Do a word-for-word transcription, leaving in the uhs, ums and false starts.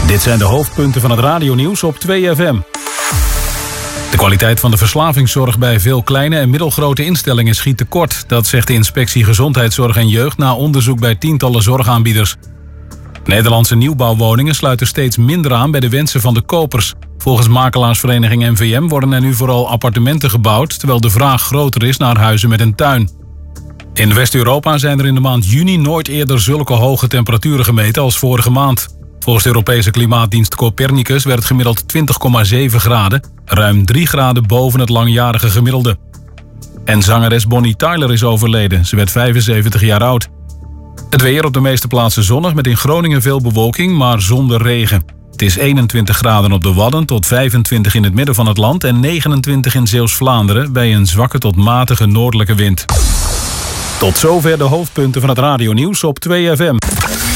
Dit zijn de hoofdpunten van het radionieuws op twee F M. De kwaliteit van de verslavingszorg bij veel kleine en middelgrote instellingen schiet tekort. Dat zegt de Inspectie Gezondheidszorg en Jeugd na onderzoek bij tientallen zorgaanbieders. Nederlandse nieuwbouwwoningen sluiten steeds minder aan bij de wensen van de kopers. Volgens makelaarsvereniging N V M worden er nu vooral appartementen gebouwd, terwijl de vraag groter is naar huizen met een tuin. In West-Europa zijn er in de maand juni nooit eerder zulke hoge temperaturen gemeten als vorige maand. Volgens de Europese klimaatdienst Copernicus werd het gemiddeld twintig komma zeven graden, ruim drie graden boven het langjarige gemiddelde. En zangeres Bonnie Tyler is overleden, ze werd vijfenzeventig jaar oud. Het weer op de meeste plaatsen zonnig, met in Groningen veel bewolking, maar zonder regen. Het is eenentwintig graden op de Wadden tot vijfentwintig in het midden van het land en negenentwintig in Zeeuws-Vlaanderen bij een zwakke tot matige noordelijke wind. Tot zover de hoofdpunten van het radionieuws op twee F M.